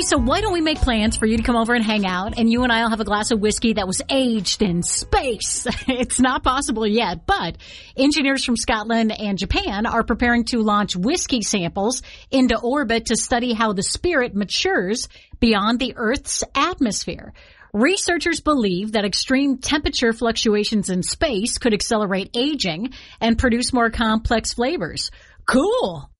so why don't we make plans for you to come over and hang out, and you and I will have a glass of whiskey that was aged in space. It's not possible yet, but engineers from Scotland and Japan are preparing to launch whiskey samples into orbit to study how the spirit matures beyond the Earth's atmosphere. Researchers believe that extreme temperature fluctuations in space could accelerate aging and produce more complex flavors. Cool.